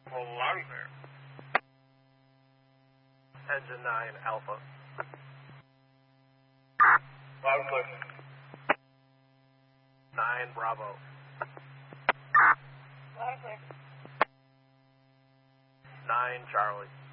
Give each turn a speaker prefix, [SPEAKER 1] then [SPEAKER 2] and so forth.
[SPEAKER 1] Well, loud and clear.
[SPEAKER 2] Engine 9 Alpha.
[SPEAKER 1] Loud and clear.
[SPEAKER 2] 9 Bravo.
[SPEAKER 1] Loud and clear.
[SPEAKER 2] 9 Charlie.